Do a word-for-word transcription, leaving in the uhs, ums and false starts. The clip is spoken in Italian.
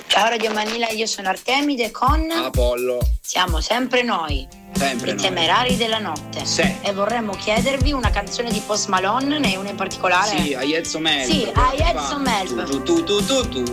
Ciao Radio Manila, io sono Artemide con Apollo. Siamo sempre noi, sempre i noi. Temerari della notte. Sì. E vorremmo chiedervi una canzone di Post Malone, ne una in particolare? Sì, Aiezzo Melb. Sì, Aiezzo Melb. Tu tu tu tu tu.